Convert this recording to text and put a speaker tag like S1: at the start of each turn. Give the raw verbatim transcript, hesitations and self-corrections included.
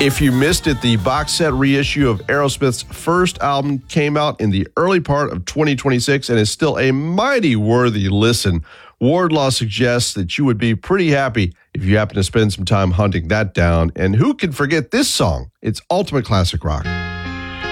S1: If you missed it, the box set reissue of Aerosmith's first album came out in the early part of twenty twenty-six and is still a mighty worthy listen. Wardlaw suggests that you would be pretty happy if you happen to spend some time hunting that down. And who can forget this song? It's ultimate classic rock.